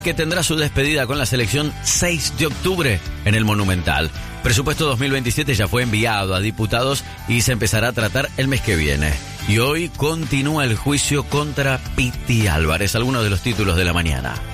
que tendrá su despedida con la selección 6 de octubre en el Monumental. Presupuesto 2027 ya fue enviado a diputados y se empezará a tratar el mes que viene. Y hoy continúa el juicio contra Piti Álvarez, algunos de los títulos de la mañana.